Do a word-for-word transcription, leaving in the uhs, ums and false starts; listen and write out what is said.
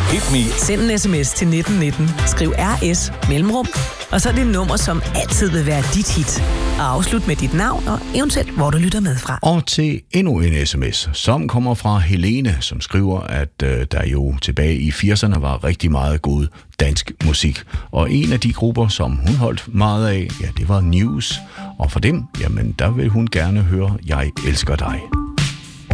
Hit me. Send en sms til nitten nitten. Skriv R S mellemrum. Og så er det nummer, som altid vil være dit hit. Og afslut med dit navn og eventuelt, hvor du lytter med fra. Og til endnu en sms, som kommer fra Helene, som skriver, at øh, der jo tilbage i firserne var rigtig meget god dansk musik. Og en af de grupper, som hun holdt meget af, ja, det var News. Og for dem, jamen, der vil hun gerne høre Jeg elsker dig.